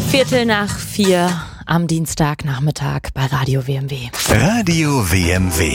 3:15 am Dienstagnachmittag bei Radio WMW. Radio WMW.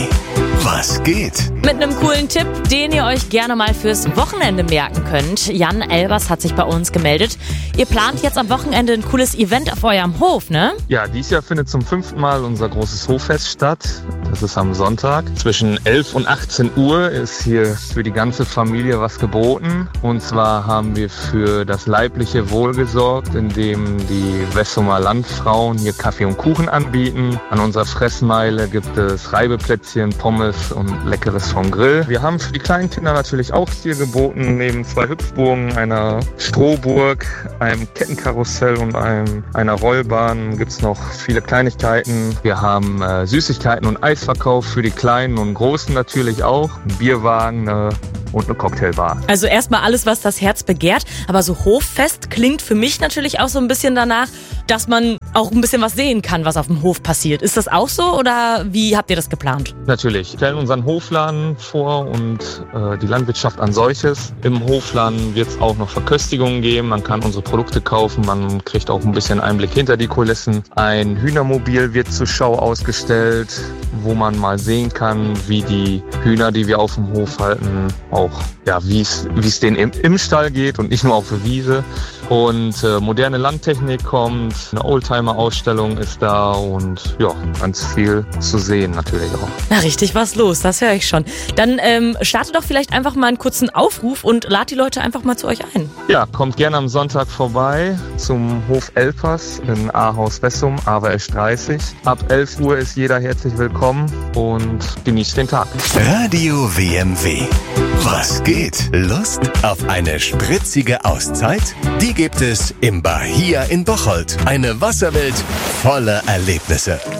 Was geht? Mit einem coolen Tipp, den ihr euch gerne mal fürs Wochenende merken könnt. Jan Elbers hat sich bei uns gemeldet. Ihr plant jetzt am Wochenende ein cooles Event auf eurem Hof, ne? Ja, dieses Jahr findet zum 5. Mal unser großes Hoffest statt. Das ist am Sonntag. Zwischen 11 und 18 Uhr ist hier für die ganze Familie was geboten. Und zwar haben wir für das leibliche Wohl gesorgt, indem die Wessumer Landfrauen hier Kaffee und Kuchen anbieten. An unserer Fressmeile gibt es Reibeplätzchen, Pommes und Leckeres vom Grill. Wir haben für die kleinen Kinder natürlich auch Stil geboten. Neben 2 Hüpfburgen, einer Strohburg, einem Kettenkarussell und einer Rollbahn gibt es noch viele Kleinigkeiten. Wir haben Süßigkeiten und Eisverkauf für die Kleinen und Großen natürlich auch. Ein Bierwagen und eine Cocktailbar. Also erstmal alles, was das Herz begehrt. Aber so Hoffest klingt für mich natürlich auch so ein bisschen danach, dass man auch ein bisschen was sehen kann, was auf dem Hof passiert. Ist das auch so oder wie habt ihr das geplant? Natürlich. Wir stellen unseren Hofladen vor und die Landwirtschaft an solches. Im Hofladen wird es auch noch Verköstigungen geben. Man kann unsere Produkte kaufen. Man kriegt auch ein bisschen Einblick hinter die Kulissen. Ein Hühnermobil wird zur Schau ausgestellt, wo man mal sehen kann, wie die Hühner, die wir auf dem Hof halten, auch wie es denen im Stall geht und nicht nur auf der Wiese. Und moderne Landtechnik kommt, eine Oldtimer-Ausstellung ist da und ganz viel zu sehen natürlich auch. Na, richtig was los, das höre ich schon. Dann startet doch vielleicht einfach mal einen kurzen Aufruf und lad die Leute einfach mal zu euch ein. Ja, kommt gerne am Sonntag vorbei zum Hof Elpers in Ahaus Wessum, AWS 30. Ab 11 Uhr ist jeder herzlich willkommen und genießt den Tag. Radio WMW. Was geht? Lust auf eine spritzige Auszeit? Die gibt es im Bahia in Bocholt. Eine Wasserwelt voller Erlebnisse.